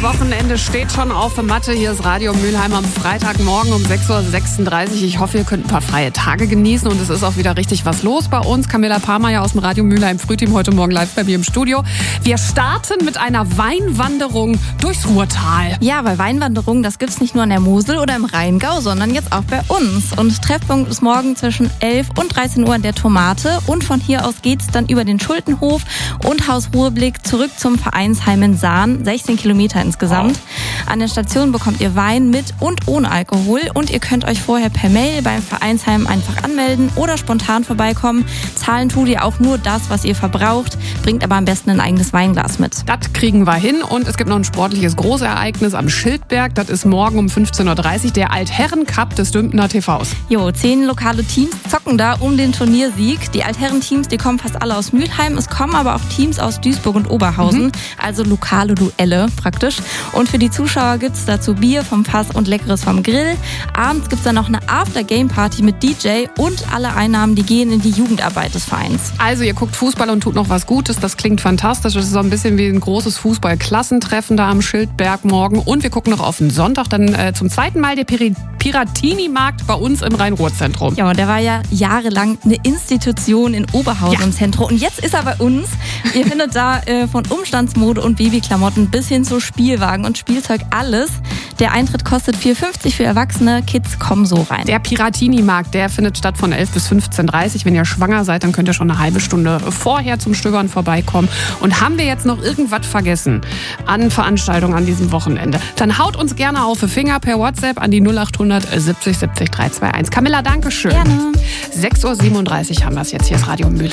Wochenende steht schon auf der Matte. Hier ist Radio Mülheim am Freitagmorgen um 6.36 Uhr. Ich hoffe, ihr könnt ein paar freie Tage genießen und es ist auch wieder richtig was los bei uns. Camilla Parmayer aus dem Radio Mülheim Frühteam heute Morgen live bei mir im Studio. Wir starten mit einer Weinwanderung durchs Ruhrtal. Ja, weil Weinwanderung, das gibt's nicht nur an der Mosel oder im Rheingau, sondern jetzt auch bei uns. Und Treffpunkt ist morgen zwischen 11 und 13 Uhr an der Tomate. Und von hier aus geht's dann über den Schultenhof und Haus Ruheblick zurück zum Vereinsheim in Sahn. 16 Kilometer insgesamt. An der Station bekommt ihr Wein mit und ohne Alkohol. Und ihr könnt euch vorher per Mail beim Vereinsheim einfach anmelden oder spontan vorbeikommen. Zahlen tut ihr auch nur das, was ihr verbraucht. Bringt aber am besten ein eigenes Weinglas mit. Das kriegen wir hin. Und es gibt noch ein sportliches Großereignis am Schildberg. Das ist morgen um 15.30 Uhr der Altherren-Cup des Dümpener TVs. 10 lokale Teams zocken da um den Turniersieg. Die Altherren-Teams, die kommen fast alle aus Mülheim. Es kommen aber auch Teams aus Duisburg und Oberhausen. Also lokale Duelle praktisch. Und für die Zuschauer gibt's dazu Bier vom Fass und Leckeres vom Grill. Abends gibt's dann noch eine After-Game-Party mit DJ und alle Einnahmen, die gehen in die Jugendarbeit des Vereins. Also ihr guckt Fußball und tut noch was Gutes. Das klingt fantastisch. Das ist so ein bisschen wie ein großes Fußball-Klassentreffen da am Schildberg morgen. Und wir gucken noch auf den Sonntag dann zum zweiten Mal der Piratini-Markt bei uns im Rhein-Ruhr-Zentrum. Ja, der war ja jahrelang eine Institution in Oberhausen im Zentrum. Und jetzt ist er bei uns. Ihr findet da von Umstandsmode und Babyklamotten bis hin zu Spielwagen und Spielzeug alles. Der Eintritt kostet 4,50 für Erwachsene. Kids kommen so rein. Der Piratini-Markt, der findet statt von 11 bis 15.30 Uhr. Wenn ihr schwanger seid, dann könnt ihr schon eine halbe Stunde vorher zum Stöbern vorbeikommen. Und haben wir jetzt noch irgendwas vergessen an Veranstaltungen an diesem Wochenende, dann haut uns gerne auf den Finger per WhatsApp an die 0800 70 70 321. Camilla, danke schön. Gerne. 6.37 Uhr haben wir es jetzt. Hier ist Radio Mülheim.